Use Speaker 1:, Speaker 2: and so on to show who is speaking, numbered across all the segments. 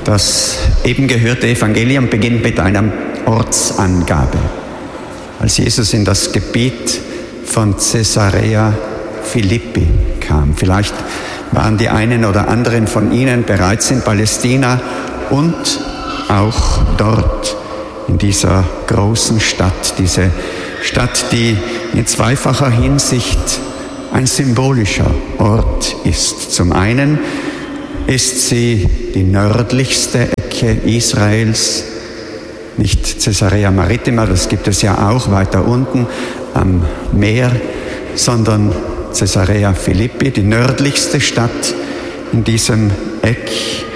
Speaker 1: Das eben gehörte Evangelium beginnt mit einer Ortsangabe. Als Jesus in das Gebiet von Caesarea Philippi kam. Vielleicht waren die einen oder anderen von Ihnen bereits in Palästina und auch dort in dieser großen Stadt, diese Stadt, die in zweifacher Hinsicht ein symbolischer Ort ist. Zum einen ist sie die nördlichste Ecke Israels, nicht Caesarea Maritima, das gibt es ja auch weiter unten am Meer, sondern Caesarea Philippi, die nördlichste Stadt in diesem Eck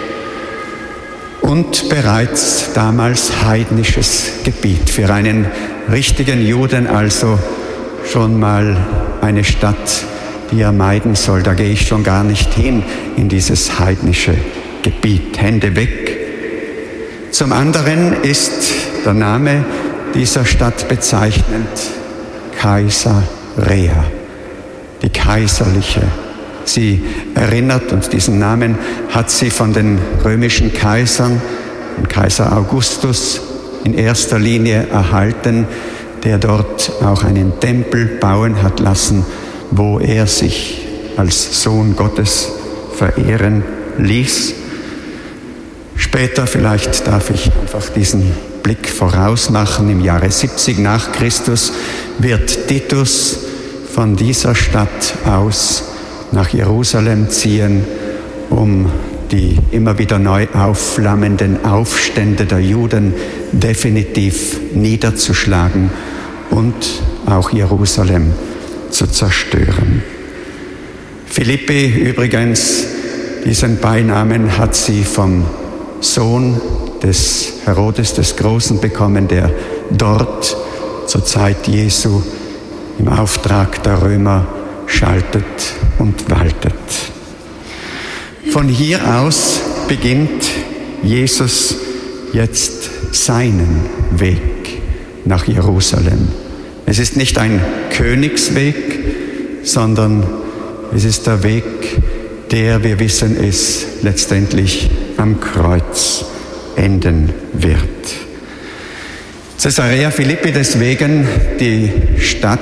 Speaker 1: und bereits damals heidnisches Gebiet. Für einen richtigen Juden also schon mal eine Stadt, die er meiden soll. Da gehe ich schon gar nicht hin in dieses heidnische Gebiet. Hände weg. Zum anderen ist der Name dieser Stadt bezeichnend Caesarea, die kaiserliche. Sie erinnert, und diesen Namen hat sie von den römischen Kaisern, von Kaiser Augustus in erster Linie erhalten, der dort auch einen Tempel bauen hat lassen, wo er sich als Sohn Gottes verehren ließ. Später, vielleicht darf ich einfach diesen Blick vorausmachen, im Jahre 70 nach Christus wird Titus von dieser Stadt aus nach Jerusalem ziehen, um die immer wieder neu aufflammenden Aufstände der Juden definitiv niederzuschlagen und auch Jerusalem zu zerstören. Philippi übrigens, diesen Beinamen hat sie vom Sohn des Herodes des Großen bekommen, der dort zur Zeit Jesu im Auftrag der Römer schaltet und waltet. Von hier aus beginnt Jesus jetzt seinen Weg nach Jerusalem. Es ist nicht ein Königsweg, sondern es ist der Weg, der, wir wissen es, letztendlich am Kreuz enden wird. Caesarea Philippi deswegen die Stadt,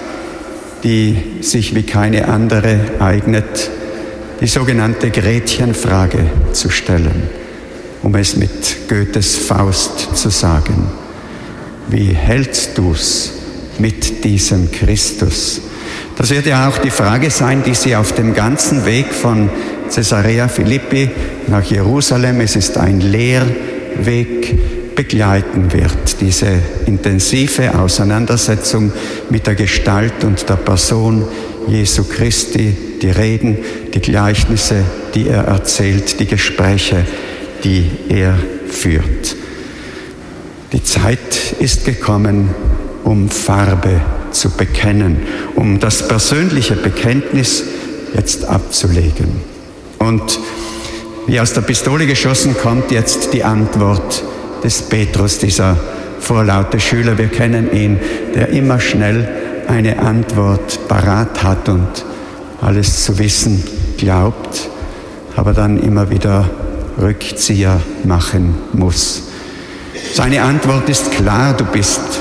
Speaker 1: die sich wie keine andere eignet, die sogenannte Gretchenfrage zu stellen, um es mit Goethes Faust zu sagen. Wie hältst du's mit diesem Christus? Das wird ja auch die Frage sein, die Sie auf dem ganzen Weg von Caesarea Philippi nach Jerusalem, es ist ein Lehrweg, begleiten wird. Diese intensive Auseinandersetzung mit der Gestalt und der Person Jesu Christi, die Reden, die Gleichnisse, die er erzählt, die Gespräche, die er führt. Die Zeit ist gekommen, um Farbe zu bekennen, um das persönliche Bekenntnis jetzt abzulegen. Und wie aus der Pistole geschossen kommt jetzt die Antwort des Petrus, dieser vorlaute Schüler. Wir kennen ihn, der immer schnell eine Antwort parat hat und alles zu wissen glaubt, aber dann immer wieder Rückzieher machen muss. Seine Antwort ist klar, du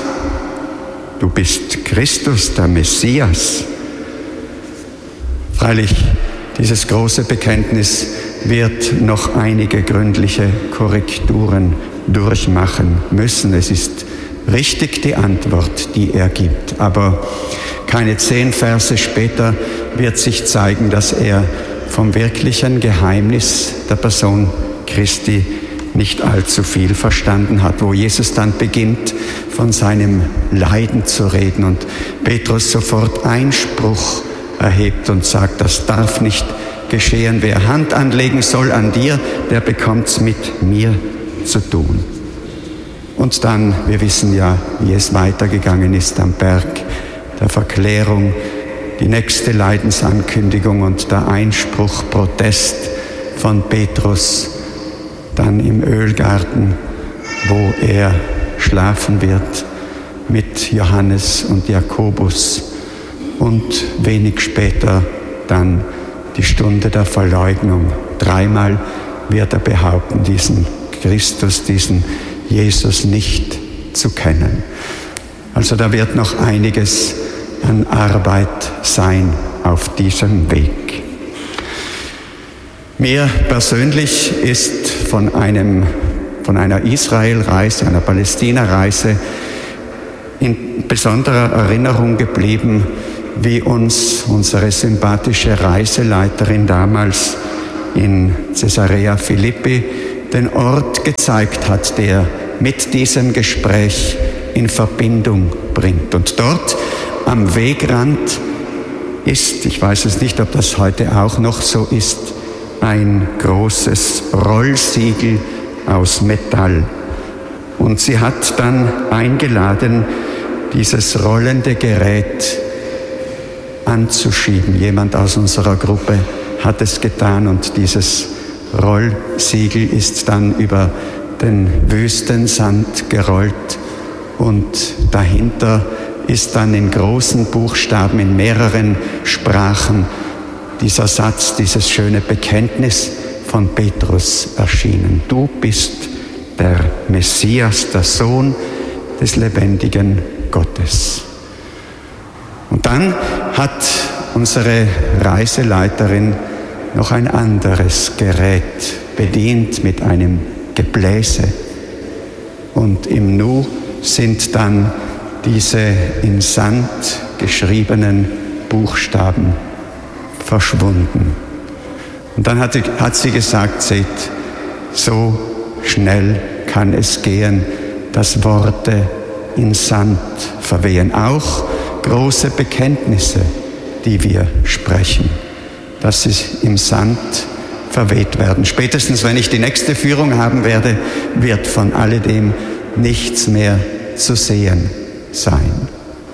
Speaker 1: bist Christus, der Messias. Freilich, dieses große Bekenntnis wird noch einige gründliche Korrekturen durchmachen müssen. Es ist richtig die Antwort, die er gibt, aber keine 10 Verse später wird sich zeigen, dass er vom wirklichen Geheimnis der Person Christi nicht allzu viel verstanden hat, wo Jesus dann beginnt, von seinem Leiden zu reden und Petrus sofort Einspruch erhebt und sagt, das darf nicht geschehen. Wer Hand anlegen soll an dir, der bekommt's mit mir zu tun. Und dann, wir wissen ja, wie es weitergegangen ist am Berg der Verklärung, die nächste Leidensankündigung und der Einspruch, Protest von Petrus, dann im Ölgarten, wo er schlafen wird mit Johannes und Jakobus und wenig später dann die Stunde der Verleugnung. 3-mal wird er behaupten, diesen Christus, diesen Jesus nicht zu kennen. Also da wird noch einiges an Arbeit sein auf diesem Weg. Mir persönlich ist von einer Israel-Reise, einer Palästina-Reise in besonderer Erinnerung geblieben, wie uns unsere sympathische Reiseleiterin damals in Caesarea Philippi den Ort gezeigt hat, der mit diesem Gespräch in Verbindung bringt. Und dort am Wegrand ist, ich weiß es nicht, ob das heute auch noch so ist, ein großes Rollsiegel aus Metall. Und sie hat dann eingeladen, dieses rollende Gerät anzuschieben. Jemand aus unserer Gruppe hat es getan und dieses Rollsiegel ist dann über den Wüstensand gerollt und dahinter ist dann in großen Buchstaben in mehreren Sprachen dieser Satz, dieses schöne Bekenntnis von Petrus erschienen. Du bist der Messias, der Sohn des lebendigen Gottes. Und dann hat unsere Reiseleiterin noch ein anderes Gerät bedient mit einem Gebläse. Und im Nu sind dann diese in Sand geschriebenen Buchstaben verschwunden. Und dann hat sie gesagt, seht, so schnell kann es gehen, dass Worte in Sand verwehen. Auch große Bekenntnisse, die wir sprechen, dass sie im Sand verweht werden. Spätestens, wenn ich die nächste Führung haben werde, wird von alledem nichts mehr zu sehen sein.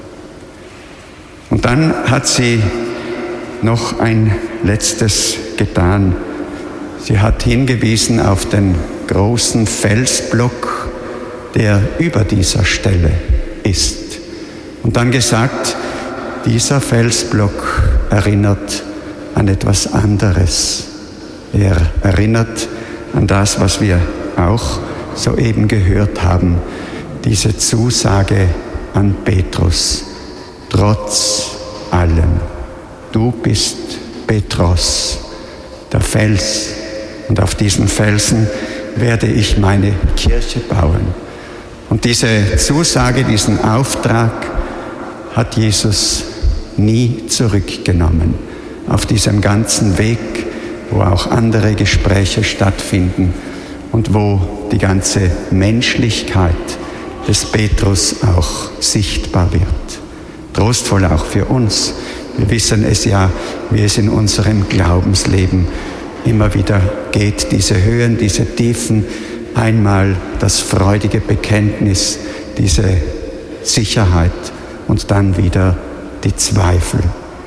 Speaker 1: Und dann hat sie noch ein letztes getan. Sie hat hingewiesen auf den großen Felsblock, der über dieser Stelle ist. Und dann gesagt, dieser Felsblock erinnert an etwas anderes. Er erinnert an das, was wir auch soeben gehört haben, diese Zusage an Petrus, trotz allem. Du bist Petros, der Fels, und auf diesen Felsen werde ich meine Kirche bauen. Und diese Zusage, diesen Auftrag hat Jesus nie zurückgenommen. Auf diesem ganzen Weg, wo auch andere Gespräche stattfinden und wo die ganze Menschlichkeit des Petrus auch sichtbar wird. Trostvoll auch für uns. Wir wissen es ja, wie es in unserem Glaubensleben immer wieder geht, diese Höhen, diese Tiefen, einmal das freudige Bekenntnis, diese Sicherheit und dann wieder die Zweifel.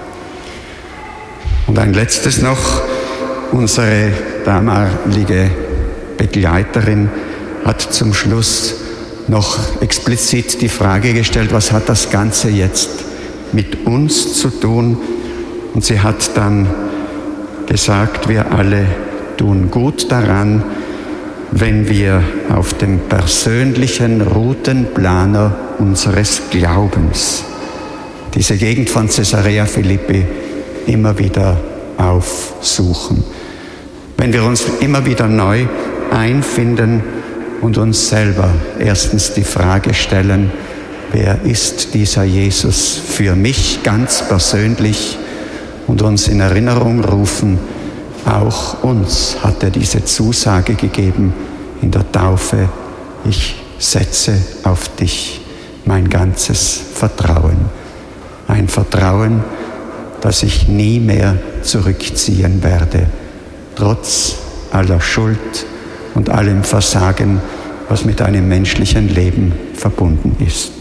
Speaker 1: Und ein letztes noch, unsere damalige Begleiterin hat zum Schluss noch explizit die Frage gestellt, was hat das Ganze jetzt mit uns zu tun? Und sie hat dann gesagt, wir alle tun gut daran, wenn wir auf dem persönlichen Routenplaner unseres Glaubens diese Gegend von Caesarea Philippi immer wieder aufsuchen. Wenn wir uns immer wieder neu einfinden und uns selber erstens die Frage stellen, wer ist dieser Jesus für mich ganz persönlich, und uns in Erinnerung rufen, auch uns hat er diese Zusage gegeben in der Taufe, ich setze auf dich mein ganzes Vertrauen. Ein Vertrauen, das ich nie mehr zurückziehen werde, trotz aller Schuld und allem Versagen, was mit einem menschlichen Leben verbunden ist.